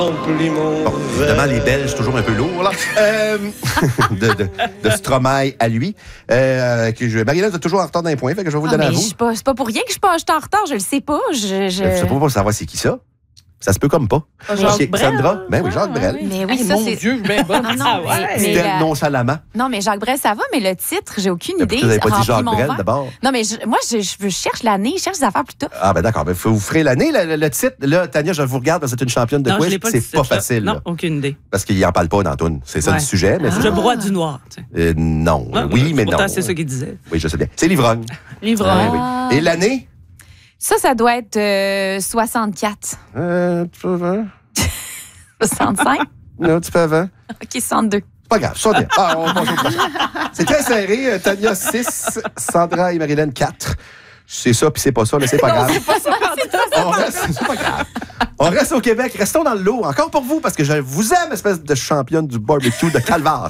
Bon, évidemment, les Belges, toujours un peu lourds, là. de Stromae à lui. Marie-Hélène, vous êtes toujours en retard d'un point, fait que je vais vous le donner à vous. C'est pas pour rien que je suis en retard, je le sais pas. Je sais pas pour savoir c'est qui ça. Ça se peut comme pas. Jacques Brel. Sandra? Ben oui, Jacques Brel. Mais oui, ça, mon Dieu, ben bon. C'était nonchalamment. Non, mais Jacques Brel, ça va, mais le titre, j'ai aucune idée. Vous n'avez pas dit Remplis Jacques mon Brel verre. d'abord? Non, mais moi, je cherche l'année, je cherche des affaires plus tôt. Ah, ben d'accord. Vous ferez l'année, le titre. Là, Tania, je vous regarde parce que c'est une championne de Non, quiz. je l'ai pas C'est dit, pas ça. facile. Non, là. aucune idée. Parce qu'il n'en parle pas dans la toune. C'est ça le sujet. Mais Je broie du noir. non. Non, Oui, mais non. pourtant, c'est ça qu'il disait. Oui, je sais bien. C'est l'ivrogne. L'ivrogne. Oui. Et l'année? Ça doit être 64. Tu peux avant? 65? Non, tu peux avant? OK, 62. C'est pas grave, ça bien. On passe au prochain. C'est très serré. Tania 6, Sandra et Marie-Hélène 4. C'est ça, puis c'est pas ça, mais c'est pas grave. C'est pas ça. C'est pas grave. On reste au Québec. Restons dans le lot. Encore pour vous, parce que je vous aime, espèce de championne du barbecue de Calvas.